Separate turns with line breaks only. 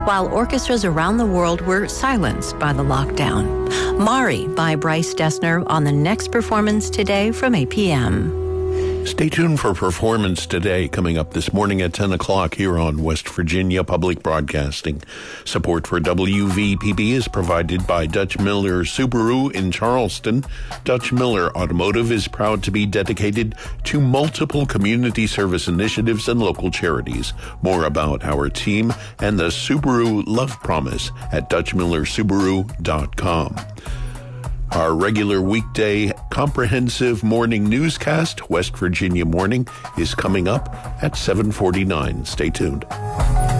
while orchestras around the world were silenced by the lockdown. Mari by Bryce Dessner on the next performance today from 8 p.m.
Stay tuned for Performance Today, coming up this morning at 10 o'clock here on West Virginia Public Broadcasting. Support for WVPB is provided by Dutch Miller Subaru in Charleston. Dutch Miller Automotive is proud to be dedicated to multiple community service initiatives and local charities. More about our team and the Subaru Love Promise at DutchMillerSubaru.com. Our regular weekday comprehensive morning newscast, West Virginia Morning, is coming up at 7:49. Stay tuned.